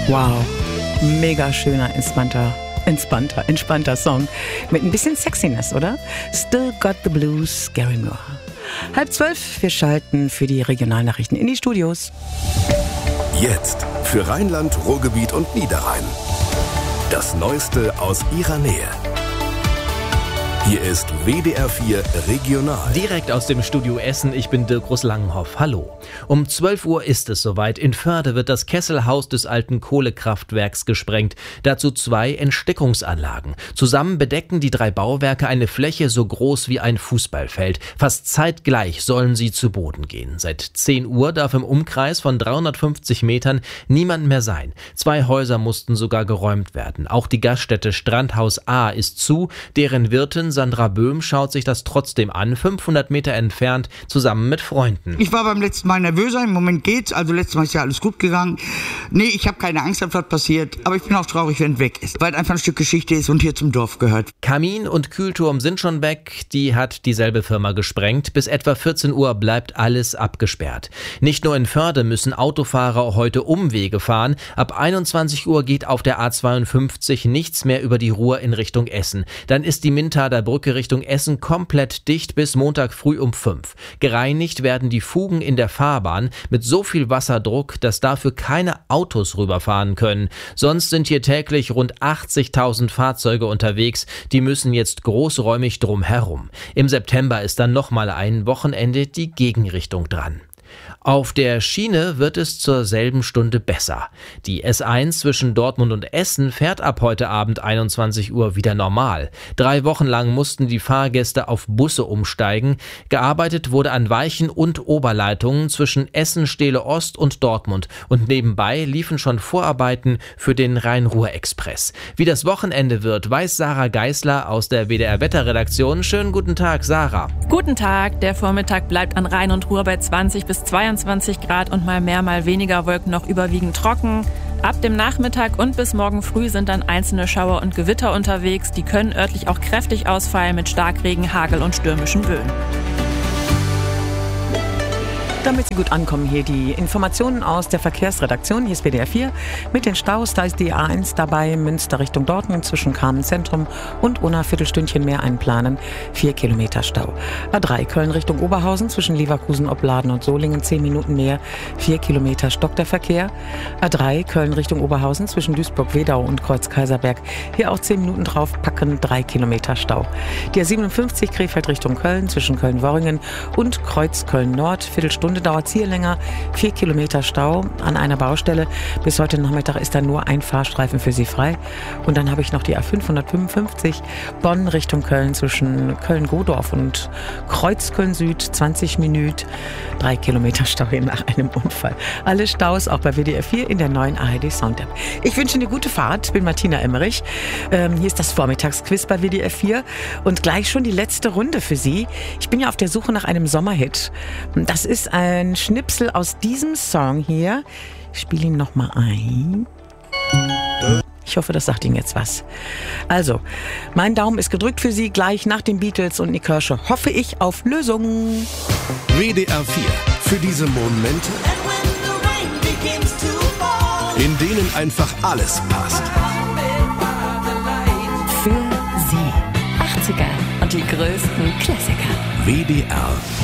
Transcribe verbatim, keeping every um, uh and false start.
Wow, mega schöner, entspannter, entspannter, entspannter Song mit ein bisschen Sexiness, oder? Still Got the Blues, Gary Moore. Halb zwölf, wir schalten für die Regionalnachrichten in die Studios. Jetzt für Rheinland, Ruhrgebiet und Niederrhein. Das Neueste aus ihrer Nähe. Hier ist W D R vier Regional. Direkt aus dem Studio Essen, ich bin Dirk Groß-Langenhoff. Hallo. Um zwölf Uhr ist es soweit. In Förde wird das Kesselhaus des alten Kohlekraftwerks gesprengt. Dazu zwei Entsteckungsanlagen. Zusammen bedecken die drei Bauwerke eine Fläche so groß wie ein Fußballfeld. Fast zeitgleich sollen sie zu Boden gehen. Seit zehn Uhr darf im Umkreis von dreihundertfünfzig Metern niemand mehr sein. Zwei Häuser mussten sogar geräumt werden. Auch die Gaststätte Strandhaus A ist zu. Deren Wirtin Sandra Böhm schaut sich das trotzdem an, fünfhundert Meter entfernt, zusammen mit Freunden. Ich war beim letzten Mal nervöser, im Moment geht's, also letztes Mal ist ja alles gut gegangen. Nee, ich habe keine Angst, was passiert, aber ich bin auch traurig, wenn es weg ist, weil es einfach ein Stück Geschichte ist und hier zum Dorf gehört. Kamin und Kühlturm sind schon weg, die hat dieselbe Firma gesprengt. Bis etwa vierzehn Uhr bleibt alles abgesperrt. Nicht nur in Förde müssen Autofahrer heute Umwege fahren. Ab einundzwanzig Uhr geht auf der A zweiundfünfzig nichts mehr über die Ruhr in Richtung Essen. Dann ist die Mintader Brücke Richtung Essen komplett dicht bis Montag früh um fünf. Gereinigt werden die Fugen in der Fahrbahn mit so viel Wasserdruck, dass dafür keine Autos rüberfahren können. Sonst sind hier täglich rund achtzigtausend Fahrzeuge unterwegs. Die müssen jetzt großräumig drumherum. Im September ist dann nochmal ein Wochenende die Gegenrichtung dran. Auf der Schiene wird es zur selben Stunde besser. Die S eins zwischen Dortmund und Essen fährt ab heute Abend einundzwanzig Uhr wieder normal. Drei Wochen lang mussten die Fahrgäste auf Busse umsteigen. Gearbeitet wurde an Weichen und Oberleitungen zwischen Essen, Steele Ost und Dortmund. Und nebenbei liefen schon Vorarbeiten für den Rhein-Ruhr-Express. Wie das Wochenende wird, weiß Sarah Geisler aus der W D R-Wetterredaktion. Schönen guten Tag, Sarah. Guten Tag. Der Vormittag bleibt an Rhein und Ruhr bei zwanzig bis zweiundzwanzig Grad und mal mehr, mal weniger Wolken noch überwiegend trocken. Ab dem Nachmittag und bis morgen früh sind dann einzelne Schauer und Gewitter unterwegs. Die können örtlich auch kräftig ausfallen mit Starkregen, Hagel und stürmischen Böen. Damit Sie gut ankommen, hier die Informationen aus der Verkehrsredaktion. Hier ist W D R vier mit den Staus. Da ist die A eins dabei, Münster Richtung Dortmund zwischen Kamen Zentrum und Unna Viertelstündchen mehr einplanen. Vier Kilometer Stau. A drei Köln Richtung Oberhausen zwischen Leverkusen, Opladen und Solingen. Zehn Minuten mehr. Vier Kilometer stockt der Verkehr. A drei Köln Richtung Oberhausen zwischen Duisburg-Wedau und Kreuz-Kaiserberg. Hier auch zehn Minuten drauf packen. Drei Kilometer Stau. Die A siebenundfünfzig Krefeld Richtung Köln zwischen Köln-Worringen und Kreuz-Köln-Nord. Viertelstunde dauert es hier länger. Vier Kilometer Stau an einer Baustelle. Bis heute Nachmittag ist da nur ein Fahrstreifen für Sie frei. Und dann habe ich noch die A fünfhundertfünfundfünfzig Bonn Richtung Köln zwischen Köln-Godorf und Kreuz-Köln-Süd. zwanzig Minuten. Drei Kilometer Stau hier nach einem Unfall. Alle Staus auch bei W D R vier in der neuen A R D Sound App. Ich wünsche eine gute Fahrt. Ich bin Martina Emmerich. Ähm, hier ist das Vormittagsquiz bei W D R vier. Und gleich schon die letzte Runde für Sie. Ich bin ja auf der Suche nach einem Sommerhit. Das ist ein Ein Schnipsel aus diesem Song hier. Ich spiele ihn nochmal ein. Ich hoffe, das sagt Ihnen jetzt was. Also, mein Daumen ist gedrückt für Sie. Gleich nach den Beatles und Nick Kershaw hoffe ich auf Lösungen. W D R vier. Für diese Momente, in denen einfach alles passt. Für Sie. achtziger und die größten Klassiker. W D R